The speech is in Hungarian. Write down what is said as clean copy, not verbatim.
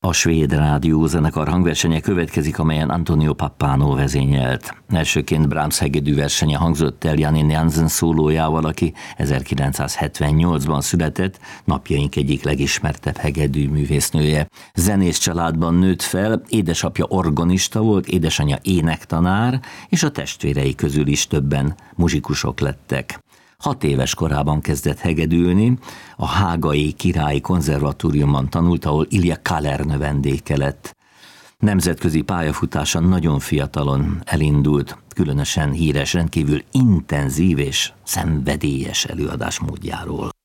A svéd rádiózenekar hangversenye következik, amelyen Antonio Pappano vezényelt. Elsőként Brahms hegedű versenye hangzott el Janine Jansen szólójával, aki 1978-ban született, napjaink egyik legismertebb hegedű művésznője. Zenész családban nőtt fel, édesapja organista volt, édesanyja énektanár, és a testvérei közül is többen muzsikusok lettek. 6 éves korában kezdett hegedülni, a Hágai Királyi Konzervatóriumban tanult, ahol Ilya Kaler növendéke lett. Nemzetközi pályafutása nagyon fiatalon elindult, különösen híres rendkívül intenzív és szenvedélyes előadásmódjáról.